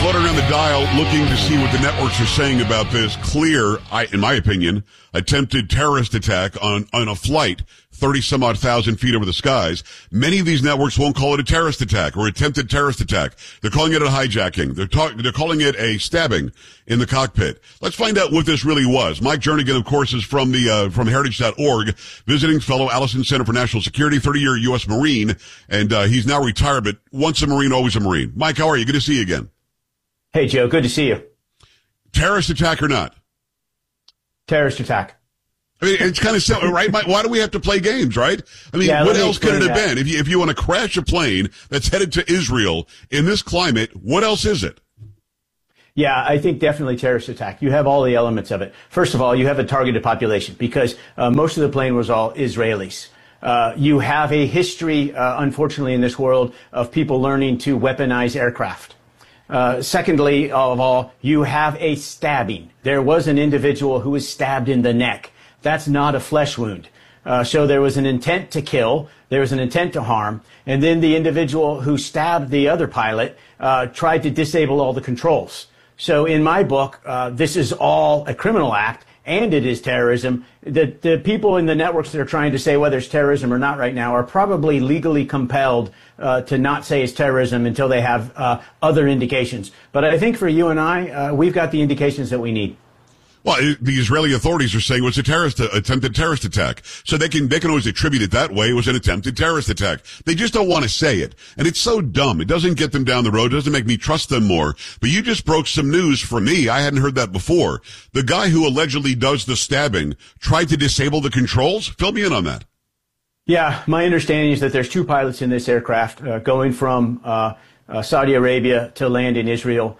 floating around the dial looking to see what the networks are saying about this clear, in my opinion, attempted terrorist attack on a flight 30 some odd thousand feet over the skies. Many of these networks won't call it a terrorist attack or attempted terrorist attack. They're calling it a hijacking. They're calling it a stabbing in the cockpit. Let's find out what this really was. Mike Jernigan, of course, is from heritage.org, visiting fellow Allison Center for National Security, 30-year U.S. Marine, and he's now retired, but once a Marine, always a Marine. Mike, how are you? Good to see you again. Hey, Joe. Good to see you. Terrorist attack or not? Terrorist attack. I mean, it's kind of simple, right? Why do we have to play games, right? I mean, what else could it have been? If you want to crash a plane that's headed to Israel in this climate, what else is it? Yeah, I think definitely terrorist attack. You have all the elements of it. First of all, you have a targeted population because most of the plane was all Israelis. You have a history, unfortunately, in this world of people learning to weaponize aircraft. Secondly of all, you have a stabbing. There was an individual who was stabbed in the neck. That's not a flesh wound. So there was an intent to kill, there was an intent to harm, and then the individual who stabbed the other pilot tried to disable all the controls. So in my book, this is all a criminal act, and it is terrorism. The people in the networks that are trying to say whether it's terrorism or not right now are probably legally compelled to not say it's terrorism until they have other indications. But I think for you and I, we've got the indications that we need. Well, the Israeli authorities are saying it was attempted terrorist attack. So they can always attribute it that way. It was an attempted terrorist attack. They just don't want to say it. And it's so dumb. It doesn't get them down the road. It doesn't make me trust them more. But you just broke some news for me. I hadn't heard that before. The guy who allegedly does the stabbing tried to disable the controls? Fill me in on that. Yeah, my understanding is that there's two pilots in this aircraft going from Saudi Arabia to land in Israel.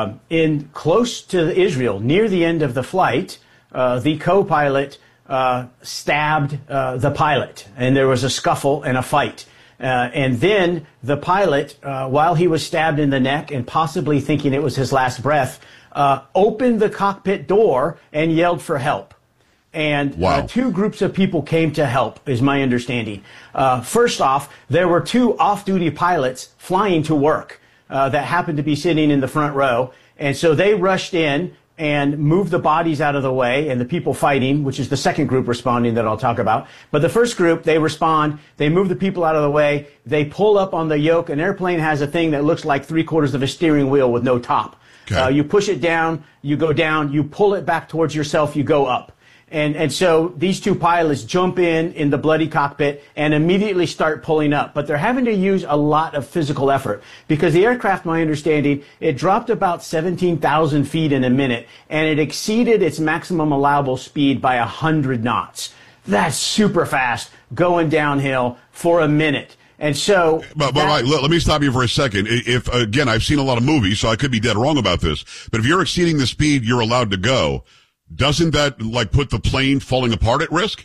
In close to Israel, near the end of the flight, the co-pilot stabbed the pilot, and there was a scuffle and a fight. And then the pilot, while he was stabbed in the neck and possibly thinking it was his last breath, opened the cockpit door and yelled for help. And wow. Two groups of people came to help, is my understanding. First off, there were two off-duty pilots flying to work that happened to be sitting in the front row. And so they rushed in and moved the bodies out of the way and the people fighting, which is the second group responding that I'll talk about. But the first group, they respond, they move the people out of the way, they pull up on the yoke. An airplane has a thing that looks like 3/4 of a steering wheel with no top. Okay. You push it down, you go down, you pull it back towards yourself, you go up. And so these two pilots jump in the bloody cockpit and immediately start pulling up. But they're having to use a lot of physical effort because the aircraft, my understanding, it dropped about 17,000 feet in a minute and it exceeded its maximum allowable speed by 100 knots. That's super fast going downhill for a minute. And so, but let me stop you for a second. If again, I've seen a lot of movies, so I could be dead wrong about this. But if you're exceeding the speed you're allowed to go, doesn't that put the plane falling apart at risk?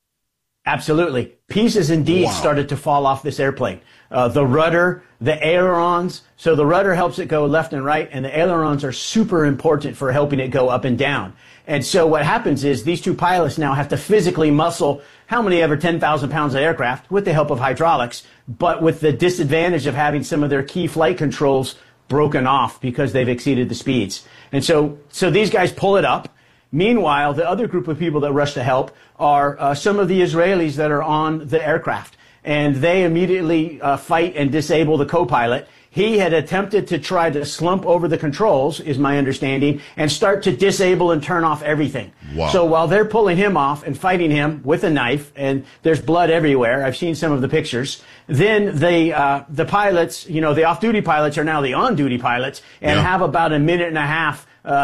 Absolutely. Pieces indeed started to fall off this airplane. The rudder, the ailerons. So the rudder helps it go left and right, and the ailerons are super important for helping it go up and down. And so what happens is these two pilots now have to physically muscle how many ever 10,000 pounds of aircraft with the help of hydraulics, but with the disadvantage of having some of their key flight controls broken off because they've exceeded the speeds. And so these guys pull it up. Meanwhile, the other group of people that rush to help are some of the Israelis that are on the aircraft. And they immediately fight and disable the co-pilot. He had attempted to try to slump over the controls, is my understanding, and start to disable and turn off everything. Wow. So while they're pulling him off and fighting him with a knife, and there's blood everywhere, I've seen some of the pictures, then the pilots, the off-duty pilots are now the on-duty pilots and have about a minute and a half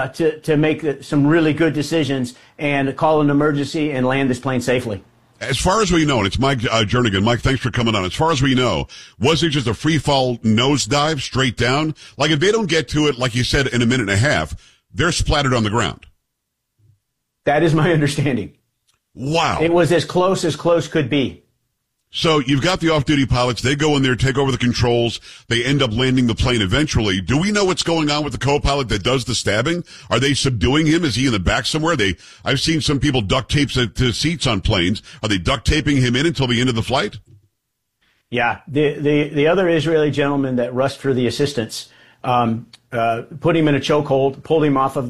to make some really good decisions and call an emergency and land this plane safely. As far as we know, and it's Mike Jernigan. Mike, thanks for coming on. As far as we know, was it just a free fall nosedive straight down? Like if they don't get to it, like you said, in a minute and a half, they're splattered on the ground. That is my understanding. Wow. It was as close could be. So you've got the off-duty pilots. They go in there, take over the controls. They end up landing the plane eventually. Do we know what's going on with the co-pilot that does the stabbing? Are they subduing him? Is he in the back somewhere? I've seen some people duct tape to seats on planes. Are they duct taping him in until the end of the flight? Yeah. The other Israeli gentleman that rushed for the assistance, put him in a chokehold, pulled him off of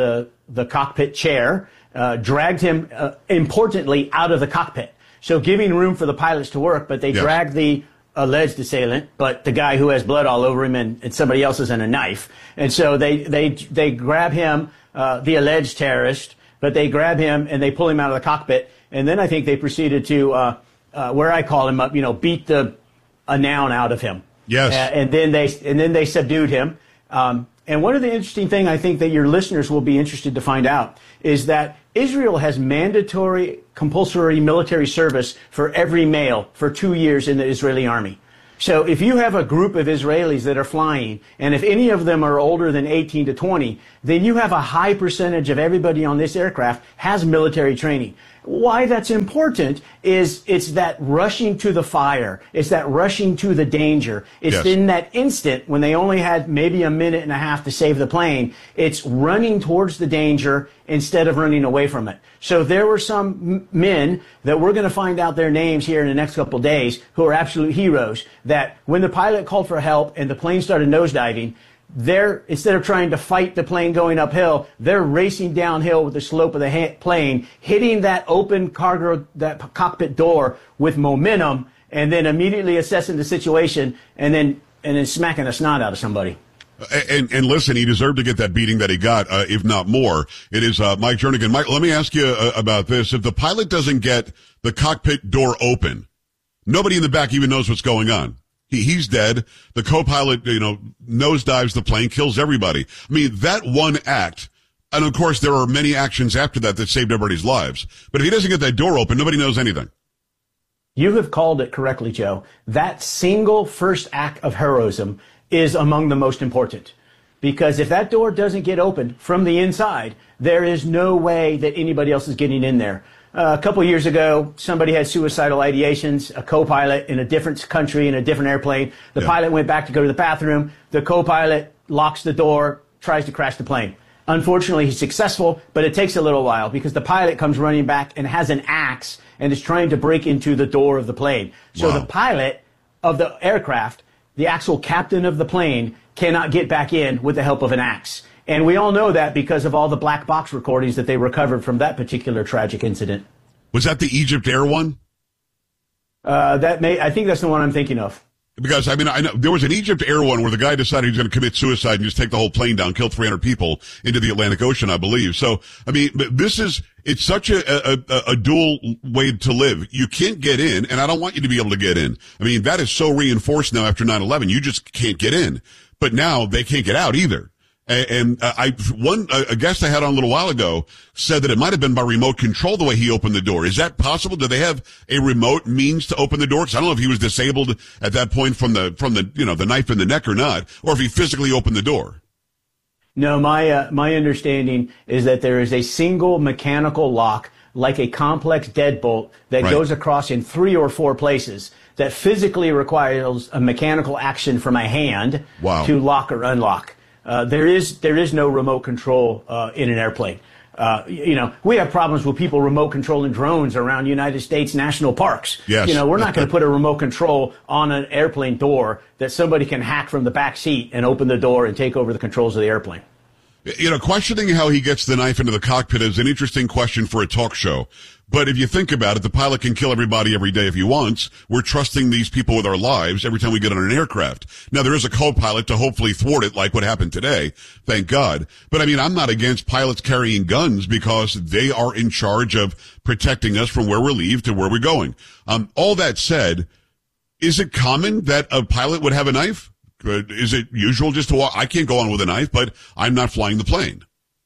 the cockpit chair, dragged him, importantly, out of the cockpit. So giving room for the pilots to work, but they dragged the alleged assailant, but the guy who has blood all over him and somebody else is in a knife. And so they grab him, the alleged terrorist, but they grab him and they pull him out of the cockpit. And then I think they proceeded to, where I call him up, beat a noun out of him. Yes. And then they subdued him. And one of the interesting things I think that your listeners will be interested to find out is that Israel has mandatory compulsory military service for every male for 2 years in the Israeli army. So if you have a group of Israelis that are flying, and if any of them are older than 18 to 20, then you have a high percentage of everybody on this aircraft has military training. Why that's important is it's that rushing to the fire. It's that rushing to the danger. It's in that instant when they only had maybe a minute and a half to save the plane. It's running towards the danger instead of running away from it. So there were some men that we're going to find out their names here in the next couple of days who are absolute heroes, that when the pilot called for help and the plane started nosediving, instead of trying to fight the plane going uphill, they're racing downhill with the slope of the plane, hitting that open that cockpit door with momentum, and then immediately assessing the situation, and then smacking the snot out of somebody. And listen, he deserved to get that beating that he got, if not more. It is Mike Jernigan. Mike, let me ask you about this. If the pilot doesn't get the cockpit door open, nobody in the back even knows what's going on. He's dead. The co-pilot, nosedives the plane, kills everybody. I mean, that one act, and of course there are many actions after that saved everybody's lives. But if he doesn't get that door open, nobody knows anything. You have called it correctly, Joe. That single first act of heroism is among the most important. Because if that door doesn't get opened from the inside, there is no way that anybody else is getting in there. A couple of years ago, somebody had suicidal ideations, a co-pilot in a different country in a different airplane. The pilot went back to go to the bathroom. The co-pilot locks the door, tries to crash the plane. Unfortunately, he's successful, but it takes a little while because the pilot comes running back and has an axe and is trying to break into the door of the plane. So the pilot of the aircraft, the actual captain of the plane, cannot get back in with the help of an axe. And we all know that because of all the black box recordings that they recovered from that particular tragic incident. Was that the Egypt Air one? I think that's the one I'm thinking of. Because, I know there was an Egypt Air one where the guy decided he was going to commit suicide and just take the whole plane down, kill 300 people into the Atlantic Ocean, I believe. So, it's such a dual way to live. You can't get in, and I don't want you to be able to get in. That is so reinforced now after 9/11. You just can't get in. But now they can't get out either. And a guest I had on a little while ago said that it might have been by remote control the way he opened the door. Is that possible? Do they have a remote means to open the door? Because I don't know if he was disabled at that point from the knife in the neck or not, or if he physically opened the door. No, my understanding is that there is a single mechanical lock, like a complex deadbolt, that goes across in 3 or 4 places that physically requires a mechanical action from a hand to lock or unlock. There is no remote control in an airplane. We have problems with people remote controlling drones around United States national parks. Yes. We're not going to put a remote control on an airplane door that somebody can hack from the back seat and open the door and take over the controls of the airplane. Questioning how he gets the knife into the cockpit is an interesting question for a talk show. But if you think about it, the pilot can kill everybody every day if he wants. We're trusting these people with our lives every time we get on an aircraft. Now, there is a co-pilot to hopefully thwart it like what happened today. Thank God. But I'm not against pilots carrying guns because they are in charge of protecting us from where we leave to where we're going. All that said, is it common that a pilot would have a knife? Is it usual just to walk? I can't go on with a knife, but I'm not flying the plane.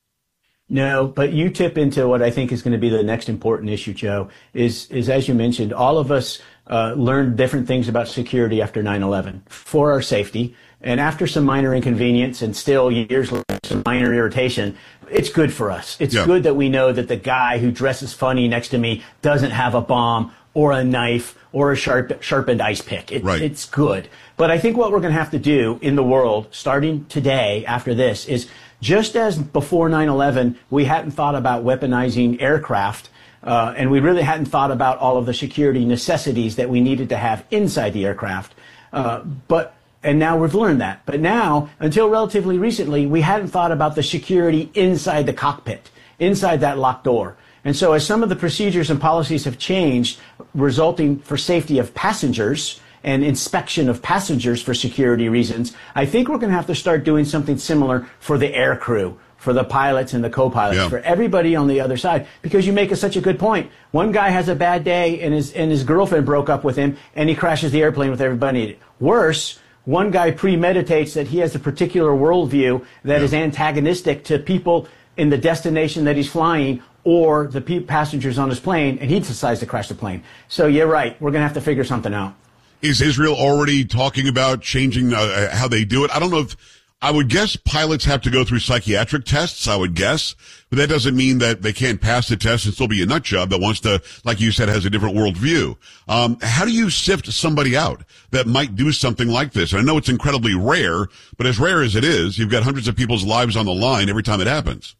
No, but you tip into what I think is going to be the next important issue, Joe, is as you mentioned, all of us learned different things about security after 9/11 for our safety. And after some minor inconvenience and still years later, some minor irritation, it's good for us. It's good that we know that the guy who dresses funny next to me doesn't have a bomb or a knife or a sharpened ice pick. It's good. But I think what we're going to have to do in the world, starting today after this, is just as before 9/11, we hadn't thought about weaponizing aircraft, and we really hadn't thought about all of the security necessities that we needed to have inside the aircraft. But And now we've learned that. But now, until relatively recently, we hadn't thought about the security inside the cockpit, inside that locked door. And so as some of the procedures and policies have changed, resulting for safety of passengers and inspection of passengers for security reasons, I think we're going to have to start doing something similar for the air crew, for the pilots and the co-pilots, for everybody on the other side. Because you make such a good point. One guy has a bad day and his girlfriend broke up with him and he crashes the airplane with everybody. Worse, one guy premeditates that he has a particular worldview that is antagonistic to people in the destination that he's flying or the passengers on his plane, and he decides to crash the plane. So you're right. We're going to have to figure something out. Is Israel already talking about changing how they do it? I don't know if, I would guess pilots have to go through psychiatric tests, I would guess, but that doesn't mean that they can't pass the test and still be a nut job that wants to, like you said, has a different worldview. How do you sift somebody out that might do something like this? And I know it's incredibly rare, but as rare as it is, you've got hundreds of people's lives on the line every time it happens.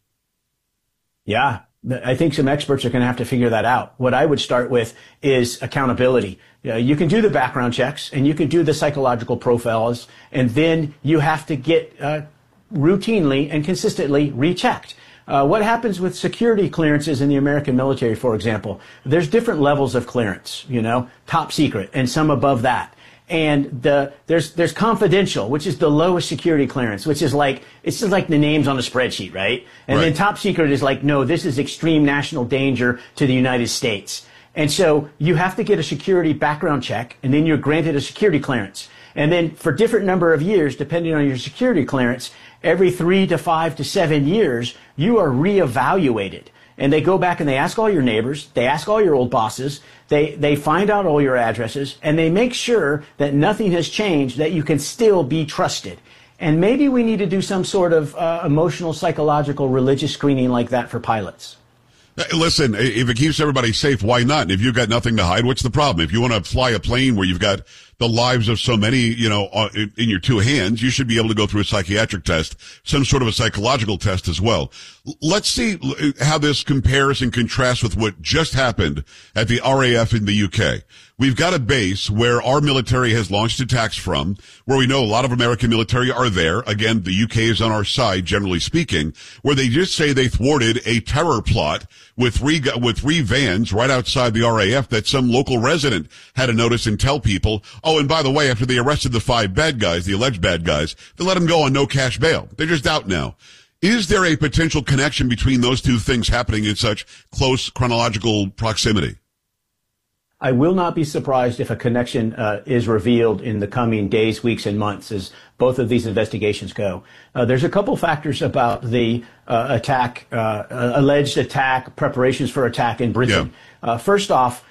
Yeah. I think some experts are going to have to figure that out. What I would start with is accountability. You can do the background checks and you can do the psychological profiles, and then you have to get routinely and consistently rechecked. What happens with security clearances in the American military, for example? There's different levels of clearance, top secret and some above that. And there's confidential, which is the lowest security clearance, which is it's just like the names on a spreadsheet, right? And then top secret is like, no, this is extreme national danger to the United States. And so you have to get a security background check, and then you're granted a security clearance. And then for different number of years, depending on your security clearance, every 3 to 5 to 7 years, you are reevaluated. And they go back and they ask all your neighbors, they ask all your old bosses, they find out all your addresses, and they make sure that nothing has changed, that you can still be trusted. And maybe we need to do some sort of emotional, psychological, religious screening like that for pilots. Listen, if it keeps everybody safe, why not? And if you've got nothing to hide, what's the problem? If you want to fly a plane where you've got the lives of so many, in your two hands, you should be able to go through a psychiatric test, some sort of a psychological test as well. Let's see how this compares and contrasts with what just happened at the RAF in the UK. We've got a base where our military has launched attacks from, where we know a lot of American military are there. Again, the UK is on our side, generally speaking, where they just say they thwarted a terror plot with three vans right outside the RAF that some local resident had to notice and tell people. Oh, and by the way, after they arrested the 5 bad guys, the alleged bad guys, they let them go on no cash bail. They're just out now. Is there a potential connection between those two things happening in such close chronological proximity? I will not be surprised if a connection is revealed in the coming days, weeks, and months as both of these investigations go. There's a couple factors about the attack, alleged attack, preparations for attack in Britain. Yeah. First off,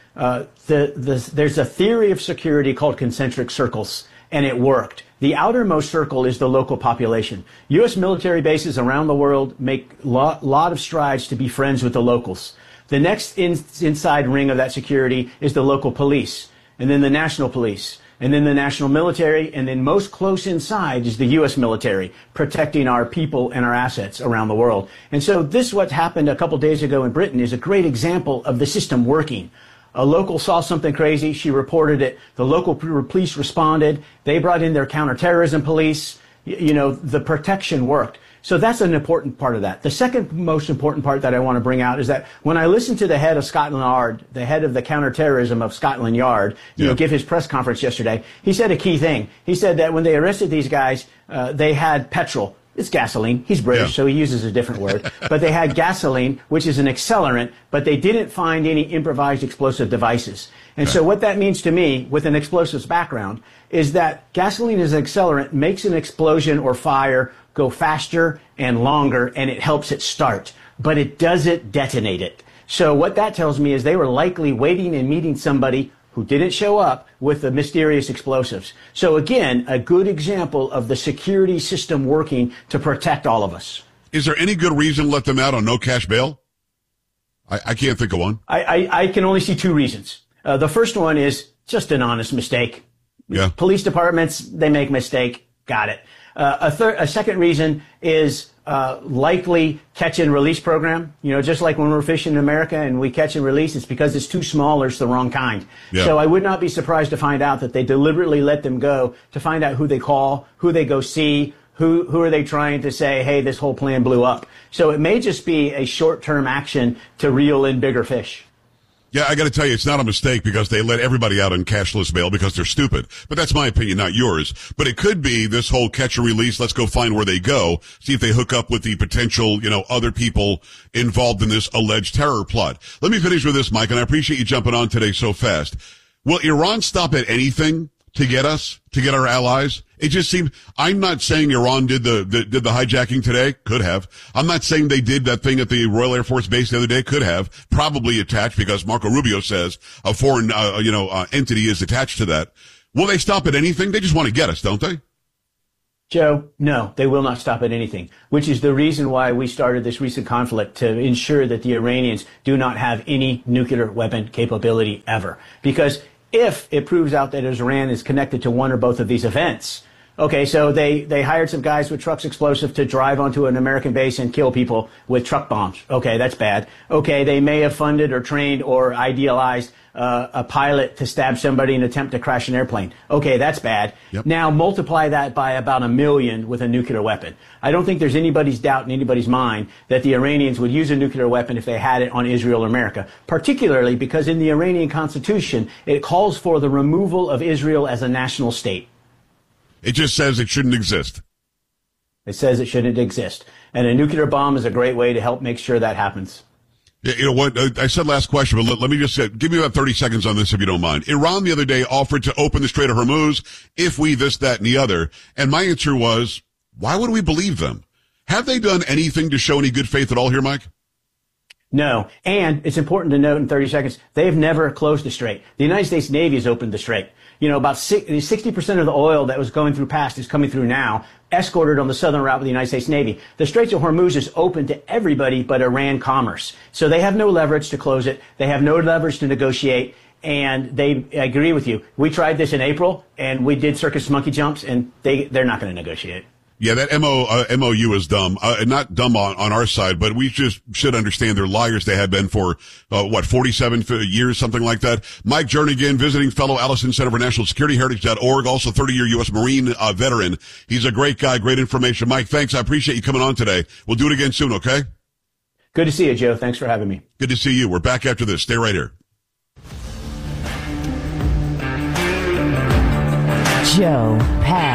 there's a theory of security called concentric circles, and it worked. The outermost circle is the local population. U.S. military bases around the world make a lot of strides to be friends with the locals. The next inside ring of that security is the local police, and then the national police, and then the national military, and then most close inside is the U.S. military, protecting our people and our assets around the world. And so what happened a couple days ago in Britain is a great example of the system working. A local saw something crazy. She reported it. The local police responded. They brought in their counterterrorism police. The protection worked. So that's an important part of that. The second most important part that I want to bring out is that when I listened to the head of Scotland Yard, the head of the counterterrorism of Scotland Yard, give his press conference yesterday, he said a key thing. He said that when they arrested these guys, they had petrol. It's gasoline. He's British, so he uses a different word. But they had gasoline, which is an accelerant, but they didn't find any improvised explosive devices. And so what that means to me, with an explosives background, is that gasoline as an accelerant makes an explosion or fire go faster and longer, and it helps it start, but it doesn't detonate it. So what that tells me is they were likely waiting and meeting somebody who didn't show up with the mysterious explosives. So again, a good example of the security system working to protect all of us. Is there any good reason to let them out on no cash bail? I can't think of one. I can only see 2 reasons. The first one is just an honest mistake. Police departments, they make mistake. Got it. A second reason is likely catch and release program. Just like when we're fishing in America and we catch and release, it's because it's too small or it's the wrong kind. Yeah. So I would not be surprised to find out that they deliberately let them go to find out who they call, who they go see, who are they trying to say, hey, this whole plan blew up. So it may just be a short-term action to reel in bigger fish. Yeah, I got to tell you, it's not a mistake because they let everybody out on cashless bail because they're stupid. But that's my opinion, not yours. But it could be this whole catch and release. Let's go find where they go, see if they hook up with the potential, other people involved in this alleged terror plot. Let me finish with this, Mike, and I appreciate you jumping on today so fast. Will Iran stop at anything to get us, to get our allies? It just seemed, I'm not saying Iran did the hijacking today. Could have. I'm not saying they did that thing at the Royal Air Force Base the other day. Could have. Probably attached because Marco Rubio says a foreign, entity is attached to that. Will they stop at anything? They just want to get us, don't they? Joe, no, they will not stop at anything, which is the reason why we started this recent conflict, to ensure that the Iranians do not have any nuclear weapon capability ever. Because if it proves out that Iran is connected to one or both of these events, okay, so they hired some guys with trucks explosive to drive onto an American base and kill people with truck bombs. Okay, that's bad. Okay, they may have funded or trained or idealized a pilot to stab somebody in an attempt to crash an airplane. Okay, that's bad. Yep. Now multiply that by about 1 million with a nuclear weapon. I don't think there's anybody's doubt in anybody's mind that the Iranians would use a nuclear weapon if they had it on Israel or America, particularly because in the Iranian constitution, it calls for the removal of Israel as a national state. It just says it shouldn't exist. It says it shouldn't exist. And a nuclear bomb is a great way to help make sure that happens. Yeah, you know what? I said last question, but let me just say, give me about 30 seconds on this if you don't mind. Iran the other day offered to open the Strait of Hormuz if we this, that, and the other. And my answer was, why would we believe them? Have they done anything to show any good faith at all here, Mike? No. And it's important to note in 30 seconds, they've never closed the strait. The United States Navy has opened the strait. About 60% of the oil that was going through past is coming through now, escorted on the southern route with the United States Navy. The Straits of Hormuz is open to everybody but Iran commerce. So they have no leverage to close it. They have no leverage to negotiate. And I agree with you. We tried this in April, and we did circus monkey jumps, and they're not going to negotiate. Yeah, that MOU is dumb. Not dumb on our side, but we just should understand they're liars. They have been for, 47 years, something like that. Mike Jernigan, visiting fellow Allison Center for National Security Heritage.org, also 30-year U.S. Marine veteran. He's a great guy, great information. Mike, thanks. I appreciate you coming on today. We'll do it again soon, okay? Good to see you, Joe. Thanks for having me. Good to see you. We're back after this. Stay right here. Joe Pass.